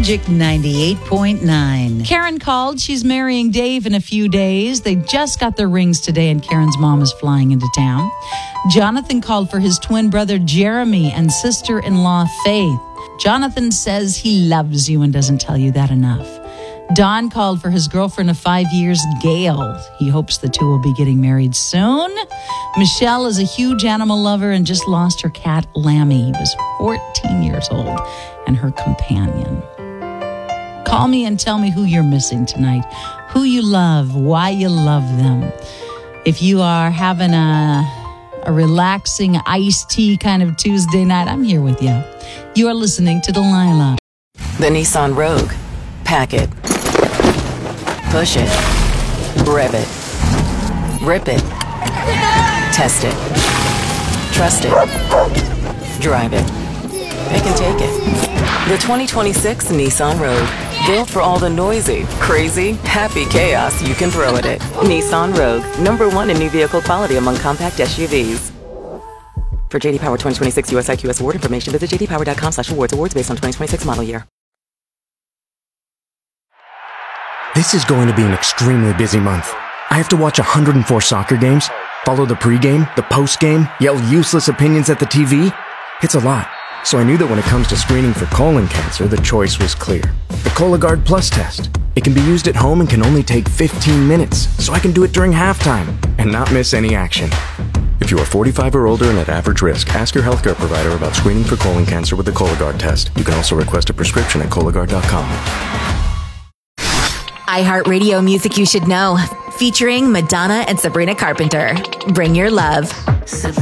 Magic 98.9. Karen called. She's marrying Dave in a few days. They just got their rings today, and Karen's mom is flying into town. Jonathan called for his twin brother Jeremy and sister-in-law Faith. Jonathan says he loves you and doesn't tell you that enough. Don called for his girlfriend of 5 years, Gail. He hopes the two will be getting married soon. Michelle is a huge animal lover and just lost her cat, Lammy. He was 14 years old and her companion. Call me and tell me who you're missing tonight, who you love, why you love them. If you are having a relaxing iced tea kind of Tuesday night, I'm here with you. You are listening to Delilah. The Nissan Rogue. Pack it. Push it. Rev it. Rip it. Test it. Trust it. Drive it. Pick and take it. The 2026 Nissan Rogue. Built for all the noisy, crazy, happy chaos you can throw at it. Nissan Rogue. #1 in new vehicle quality among compact SUVs. For JD Power 2026 US IQS award information, visit jdpower.com/awards. Awards based on 2026 model year. This is going to be an extremely busy month. I have to watch 104 soccer games, follow the pregame, the postgame, yell useless opinions at the TV. It's a lot. So I knew that when it comes to screening for colon cancer, the choice was clear. The Cologuard Plus test. It can be used at home and can only take 15 minutes, so I can do it during halftime and not miss any action. If you are 45 or older and at average risk, ask your healthcare provider about screening for colon cancer with the Cologuard test. You can also request a prescription at Cologuard.com. iHeartRadio Music You Should Know, featuring Madonna and Sabrina Carpenter. Bring your love.